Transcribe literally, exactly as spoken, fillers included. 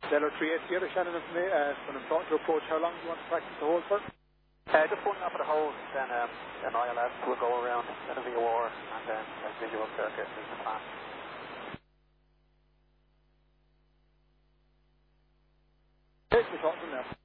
Stellar three eight Sierra, Shannon and me, uh, when I'm talking to approach, how long do you want to practice the hole for? Uh, just one up at the hole, then um, then I L S will go around, then a V O R, and then a visual circuit is the plan. Okay, we'll talk to them now.